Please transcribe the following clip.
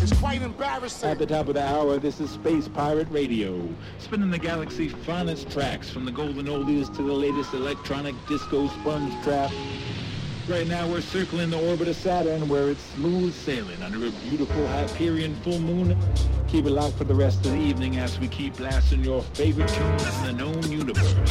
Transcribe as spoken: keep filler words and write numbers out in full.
It's quite embarrassing. At the top of the hour, this is Space Pirate Radio, spinning the galaxy's finest tracks from the golden oldies to the latest electronic disco sponge trap. Right now, we're circling the orbit of Saturn, where it's smooth sailing under a beautiful Hyperion full moon. Keep it locked for the rest of the evening as we keep blasting your favorite tunes in the known universe.